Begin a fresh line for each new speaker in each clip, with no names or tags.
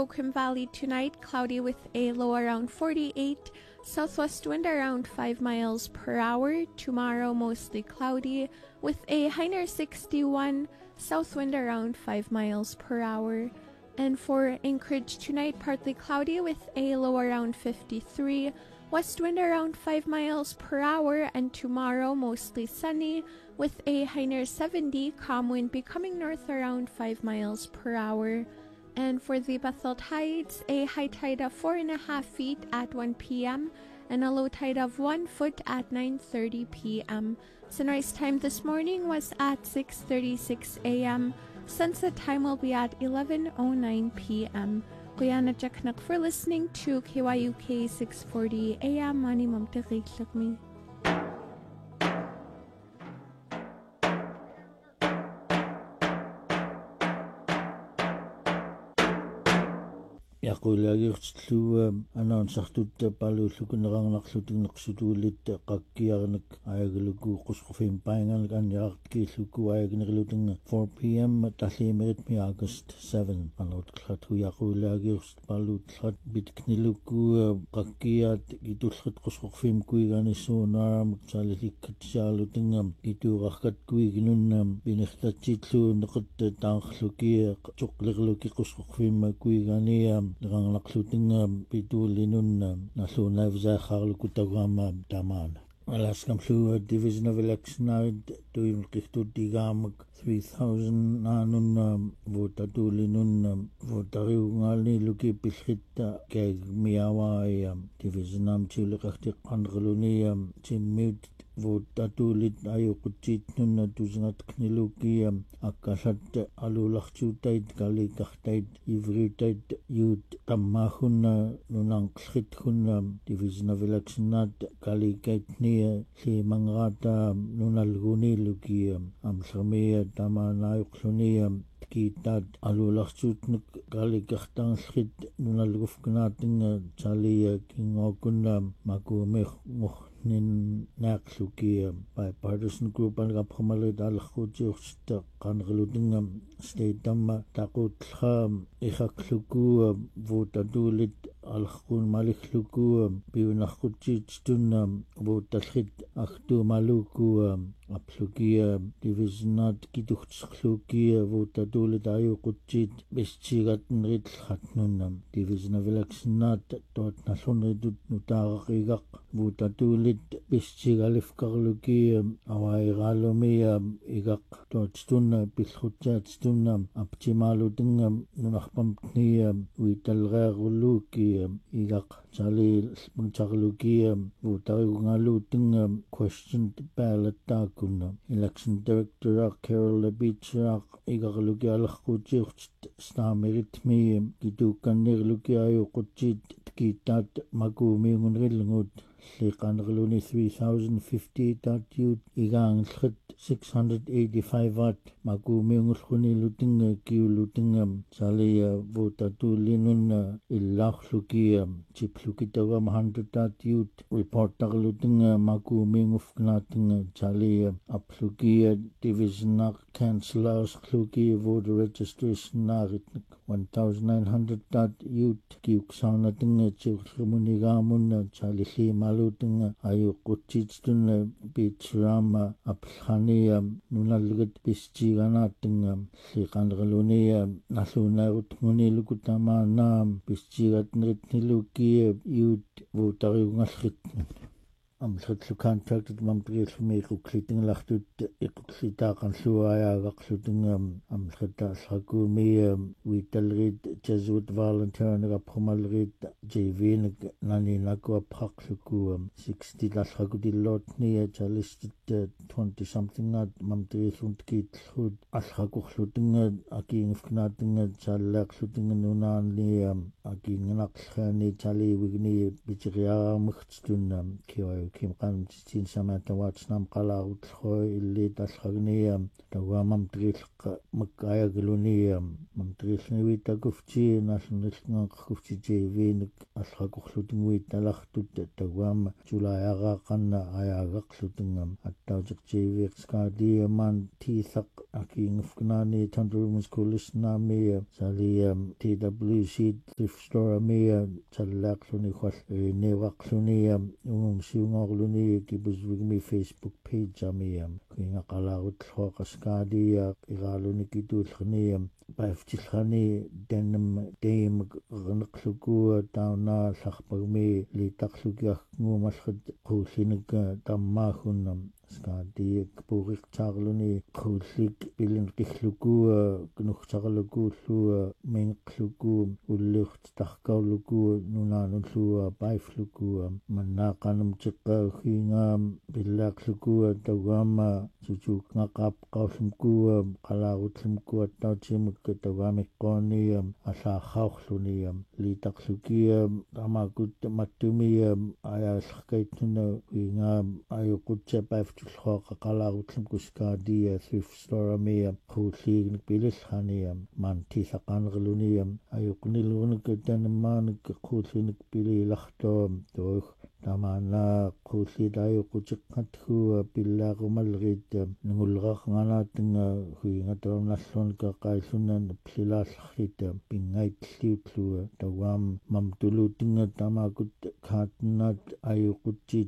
Quim Valley tonight, cloudy with a low around 48, southwest wind around 5 miles per hour. Tomorrow, mostly cloudy with a high near 61, south wind around 5 miles per hour. And for Anchorage tonight, partly cloudy with a low around 53, west wind around 5 miles per hour. And tomorrow, mostly sunny with a high near 70, calm wind becoming north around 5 miles per hour. And for the Bethel tides, a high tide of 4.5 feet at 1 p.m. and a low tide of 1 foot at 9:30 p.m. Sunrise time this morning was at 6:36 a.m. Sunset time will be at 11:09 p.m. Kuya nadjaknak for listening to KYUK 640 a.m. Mani mamteriklakmi.
Yaqullaagirtillu anansartutta paluullukunerangnarlutinneqsutuulit qakkiarnik ayagaluku qusqufim painganik anniartkiilluku ayaginerilutanga 4 p.m. talliimeritmi August 7 anutqlatu yaqullaagirst paluutlat bitkniluku qakkiat gitullrat qusqufim kuiganissuunaaramuk saalilikkatisaarlutinga gituurarkat kuiginunna binertatsillu neqat taarluki tuqlerluki qusqufim kuigania Ranglaklutinga pituulinunna nalluunaavsaaqarluku taguama tamaana Alaskam Division of Election tuimqirtutiigaamak 3000 naanunna votatuulinunna votariungaali luki pilhitta kaagmiawaaya divisionam tiuleqartiqqanreluniya timmiut votatuulit ayuqutiitnunna tusingatqnilukiya akkalat aluulartuutait kalikartait ivriutait yuut tammaahunna nunanqllritkunna Division of Election kalikaitniya liimangraata nunalgunilukiya amllermiya tamaanaayuqluniya kiitaat aluulartuutnuk kalikartangerrit nunalgufkunaatinga taliya kingookunna makuumiq nin naaqlukia bipartisan group anqapramalit allerquutiursta qanrelutinga state tamma taquutlha iqaqluku votatuulit allerquun malikluku piunarqutiitstunna votallit artuumaluku aplukia divisionat kituqtiqlukia votatuulit ayuqutiit bistigatnritllratnunna division of electionat toot nallunritut nutaaqaqigaq votatuulit bistigalifqarluki awairaalumia igaq tootstunna pillrutiatstunna aptimaalutinga nunarpamtnia uitalreerulluuki igaq salil muntarluki votariungaluutinga question ballot taakunna election director Carol Lebichak igaqluki alerquutiurt staameritmi kituukkannirluki ayuqutiit kiitaat makuumiungunrilngut liqanerluni 3050 taatiut igaangllet 685 watt makuumiungulqunilutinga kiulutinga salia votatuulinunna illaarlukia chiplukitagama 100 taatiut reportarlutinga makuumiungufgnaatinga salia aplukia divisionaq councillors kluki voter registration naaritnik 1900 taatiut kiuksaunatinga chiurlumunigaamunna salilliimaalutinga ayuqutiitstunna piitsuraama aplhania nunallugat pistiganaatinga liqanerlunia nalluunaarutnguniluku tamaanaam pistigatneritnilukia yuut votariungalritnun amlletlu contracted mampriillumi iqukklitaaqanluayaagaqlutinga amllettaalrakuumia uitallerit Jesuit volunteerniqaprumallerit JV-nik naninakuapqaqluku 60 tallrakutillootnia talistit 20 something at mamtriillun kiitllruut allrakurlutinga akiingufgnaatinga taalleaqlutinga nunaannia akiinganaqllraani taliivigni piteriaarmugtstunna kioi kim qan tin sama tawat nam qalagut khoi illi talkhagniam tawamam trilq makaya gluniam mam trilni wita kufchi nasunilnga kufchi jevin alkhagukhlutngui talachtut tawam julayaga qanna ayagaqlutngam attawjiq jeviq skadiaman tithaq akingfknani tandrumus kulisnami saliam TWC thrift store mia tallaqluni khwal newaqluni siungorluni kibuswigmi Facebook page amiam kinga qalagut khoqaskadia iraluni kitulkhni baiftilkhani denim deim rnqluku tauna sarpagmi litaqlukiaq ngumalkhut qullinik tammahunnam skadi kpuriqtaarluni qullik ilin qilluku knuqtarlukullu minqluku ullirt tarkauluku nunanullu baifluku mannaqanum tiqqa hinga billaqluku tawama sujuk ngaqap qawlumku qalaarutlumku attautimuk tawamiqqooni allaarraurluni litaqluki tamakut mattumi ayaallerkaitnuna hinga ayuqutsa baiftullhoqa qalaarutlumku skaadia thrift store mia qulliignik pilillhani mantisaqanerluni ayuqnilrunik tanamaanik qullinik pililartoom tuug tamana qullidayu quchiqqathu pillaaqumalrit nungullerarnganaatinga huingatornallunka qaillunan plilaallarrit pingaitliutlu tawam mamtulutinga tamakut khaatnat ayuqutsit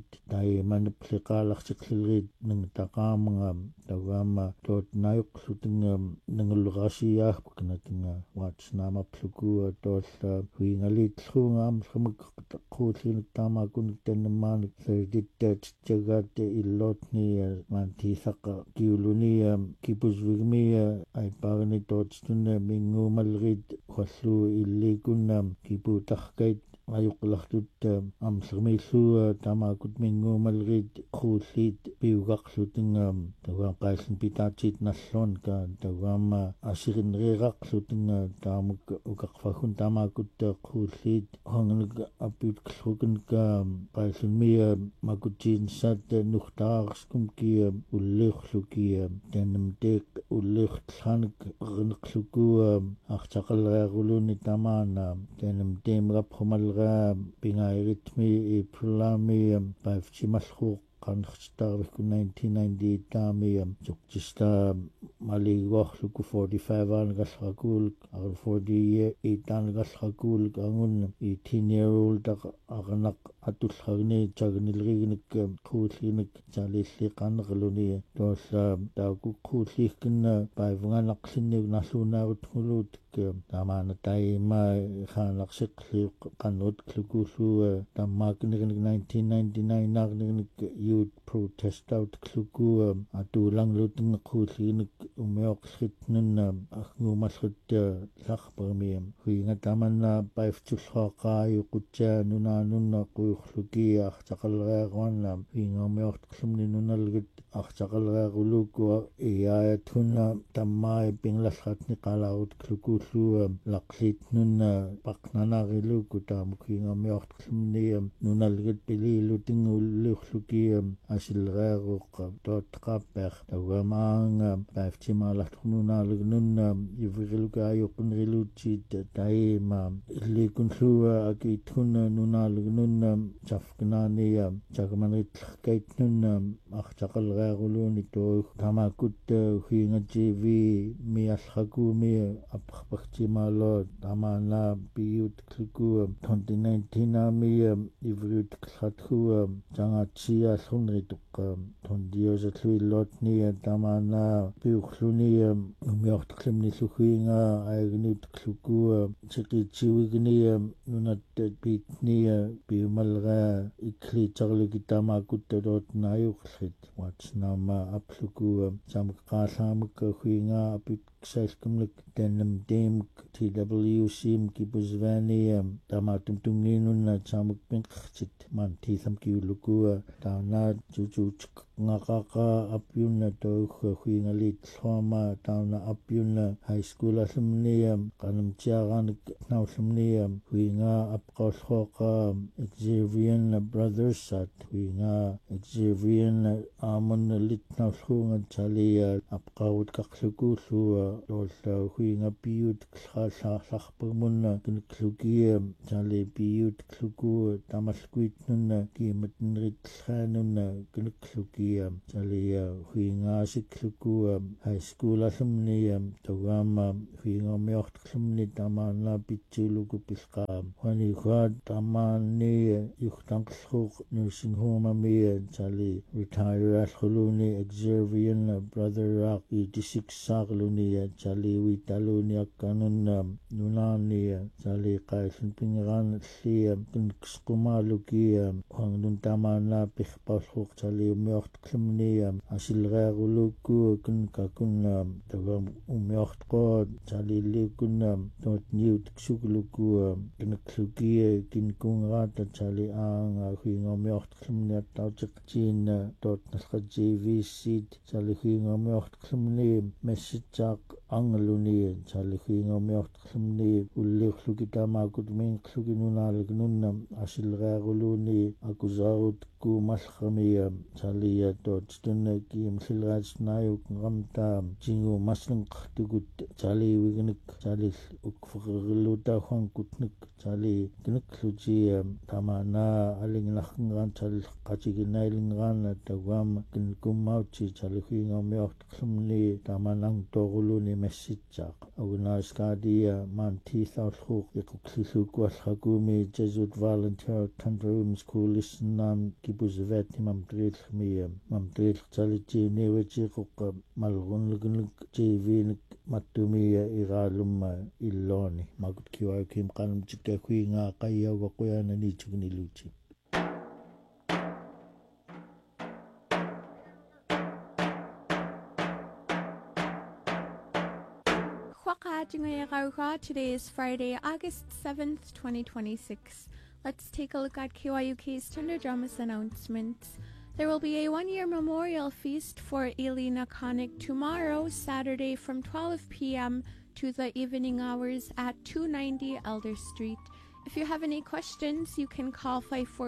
taimanippliqaalartiqlilrit ningtaqaamanga tawama tootnayuqlutinga nungullerasiyaarpuknatinga waatsnaamapluku toolla huingaliitllruunga amlhamuk qullinik tamakunik tanamaanik serdittaatitjagaat illootni mantisaqa kiuluni kipusvigmi aipaarni tootstuna minguumalrit khallu illikunna kiputarkait ayuqlartut amsermillu tamakut minguumalrit qulliit piugaqlutinga tawa qaillun pitaatit nallunka tawama asirinriqaqlutinga taamuk uqaqfahun tamakut qulliit hangnik aputqlukunka qaillunmi makutsiinsat nuxtaaqskumki ulliurluki tanamteek ulliurtlanik rneqluku artaqalreeruluni tamaana tanamteemraphumal pingairitmi iplami paifchimalhuq qanqtarvikku 1998 taami juqtista maliguarluku 45 aangalqakuuluk 48 aangalqakuuluk angun 18-year-old arnaq atullagni tagnilriginik quullinik talilliqanerluni toolla taaku quulliikkinna paivnganaqlinni nalluunaarutnguluut tamaana taima khaanarsiqliuq qannutklukullu tammaaknirnik 1999 aarnirnik youth protest out kluku atuulanglutinga quulliinik umiorlritnunna arnguumallut larparmi huinga tamanna paiftullhoqaayuqutsa nunaanunna quurluki artaqalreeruanna huinga umiortqlumni nunalgit artaqalreeruluku iyaayathunna tammaai pinglallatni qalaarut klukullu laqliitnunna paqnanariluku taamukhinga umiortqlumni nunalgit piliilutinga ulliurluki asilreeruq tootqapper tawamaanga paiftimaalarturnunaalgnunna iviriluka ayuqnriluutsit taima illikunlua akiithunna nunaalgnunna safknaania chagmanritlerkaitnunna artaqalreeruluuni tuug tamakut huinga TV miallakumi apparpartimaaloot tamaana piyutkluku 2019 aami iviriutklathu jangatsiallunrituq tondiosatluillootni tamaana piuqluni umiortqlimnilluhuinga aagniutkluku siqiitsiwigni nunat piitni piumalra ikliitarluki tamakutalootnaayuqlrit waatsnaama apluku samqaalaamuk huinga apit Sailkumlik Denham Dame TWC Kibusvani Tamatum Tunginuna Chamuk Pinkchit Manti Samkiulukua Tauna Juju Ngakaka Apyuna Toka Huingalit Homa Tauna Apyuna High School Asumnium Kanam Chiagan Nausumnium Huinga Apkoshoka Xavier Brothers Sat Huinga Xavier Amon Lit Nausunga Chalia Apkawut Kaksukusua Lolta Huinga Piut Sakpamuna Kinklugia Chali Piut Kluku Tamasquit Nuna Kimatinrit Hanuna Kinklugia Chalia Huinga Sikluku High School Asumnia Togama Huinga Miocht Klumni Tamana Pichuluku Piska Hani Hua Tamani Yuchtankshuk Nursing Home Amia Chali Retire Ashuluni Xavier Brother Rock 86 Sagluni Chali Witaluni Akanun Nunani Chali Kaisin Pingan Sia Kinskumaluki Hangun Tamana Pichpashuk Chali Miocht Klumni Asilguluku Kinkakun Tagam Miocht God Chali Likun Not New Tsukuluku Kinkluki Kinkungata Chali Ang Huinga Miocht Klumni Tauchik Chin Dot Naska JVC Chali Huinga Miocht Klumni Message Angaluni Chali Huinga Miocht Klumni Ulikhlukitama Kutmin Klukinunalgnunam Asilguluni Akuzarut Malkhamia Chalia Dot Stuna Kim Silraj Nayuk Ramta Jingu Masling Tugut Chali Wignik Chali Ukfluta Hong Kutnik Chali Gnikluji Tamana Aling Nachngan Chali Kachiginailingan Tawam Kinkumauchi Chali Hinga Miot Klumni Tamanang Toruluni Messitchak Aguna Skadia Manti Southhook Yakuklisukwat Hagumi Jesuit Volunteer Tandarums Coalition Kibuzvet Mamdril Mamdril Chalichi Newachi Cook Malgun JV Matumia Iraluma Iloni Magut Kiwa Kim Kanam Chikakuinga Kaya Wakoyana Nichugni Luchi.
Today is Friday, August 7th, 2026. Let's take a look at KYUK's Tender Dramas announcements. There will be a one-year memorial feast for Elena Koenig tomorrow, Saturday from 12 p.m. to the evening hours at 290 Elder Street. If you have any questions, you can call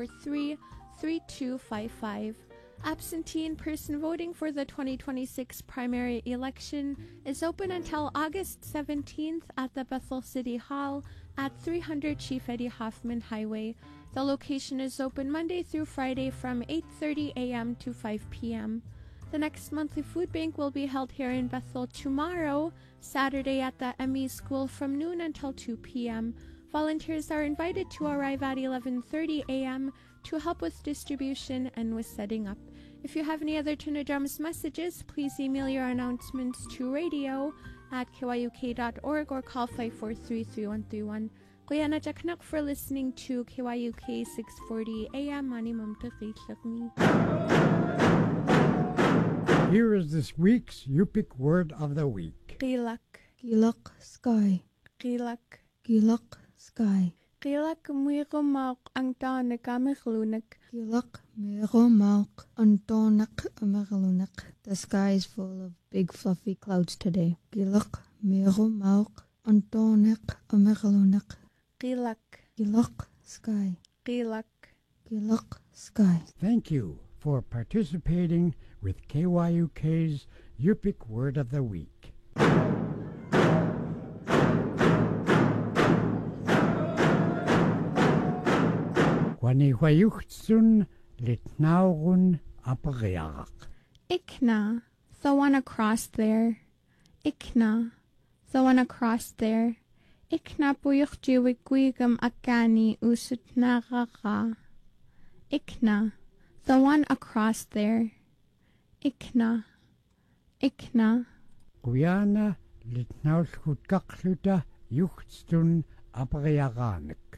543-3255. Absentee in-person voting for the 2026 primary election is open until August 17th at the Bethel City Hall at 300 Chief Eddie Hoffman Highway. The location is open Monday through Friday from 8:30 a.m. to 5 p.m. The next monthly food bank will be held here in Bethel tomorrow, Saturday at the ME School from noon until 2 p.m. Volunteers are invited to arrive at 11:30 a.m. to help with distribution and with setting up. If you have any other Tender Dramas messages, please email your announcements to radio@kyuk.org or call 543-3131. Kuya na jaknak for listening to KYUK 640 AM Manimum Takitlakni.
Here is this week's Yupik Word of the Week.
Kilak.
Kilak sky.
Kilak.
Kilak sky.
Kilak muirumak ang tanak amiklunak.
Kilak mirumak antonak amerlunak. The sky is full of big fluffy clouds today. Kilak mirumak antonak amerlunak.
Kilak.
Kilak sky.
Kilak.
Kilak sky.
Thank you for participating with KYUK's Yupik Word of the Week. Wanihwayuchtsun litnaurun apariarak.
Ikna, the one across there. Ikna, the one across there. Ikna puyukjiwigwigam akani usutnaraka. Ikna, the one across there. Ikna, Ikna.
Guyana litnauskutkakluta yuchtstun apariaranik.